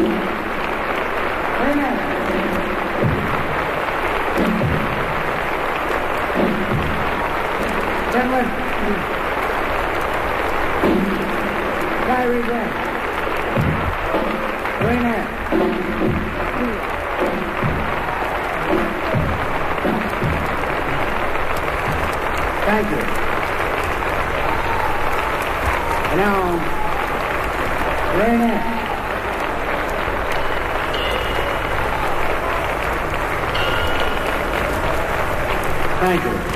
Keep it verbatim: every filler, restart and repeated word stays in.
Very nice. Gentlemen, Kyrie Grant. Very nice. Thank you. And now, very nice. Thank you.